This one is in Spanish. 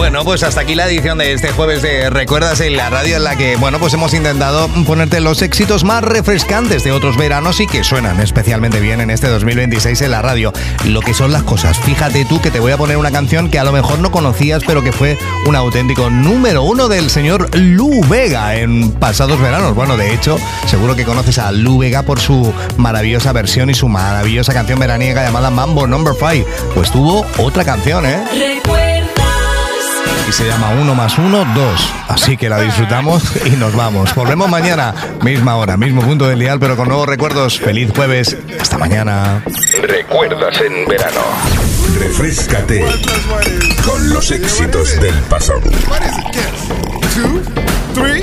Bueno, pues hasta aquí la edición de este jueves de Recuerdas en la radio, en la que, bueno, pues hemos intentado ponerte los éxitos más refrescantes de otros veranos y que suenan especialmente bien en este 2026 en la radio. Lo que son las cosas. Fíjate tú que te voy a poner una canción que a lo mejor no conocías, pero que fue un auténtico número uno del señor Lou Bega en pasados veranos. Bueno, de hecho, seguro que conoces a Lou Bega por su maravillosa versión y su maravillosa canción veraniega llamada Mambo No. 5. Pues tuvo otra canción, ¿eh? Y se llama 1 más 1, 2. Así que la disfrutamos y nos vamos. Volvemos mañana, misma hora, mismo punto del dial, pero con nuevos recuerdos. Feliz jueves. Hasta mañana. Recuerdas en verano. Refréscate con los éxitos del pasado. 2, 3